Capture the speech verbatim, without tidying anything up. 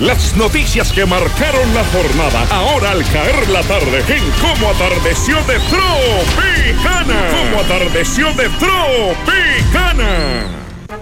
Las noticias que marcaron la jornada, ahora al caer la tarde, en Cómo Atardeció de Tropicana. Cómo Atardeció de Tropicana.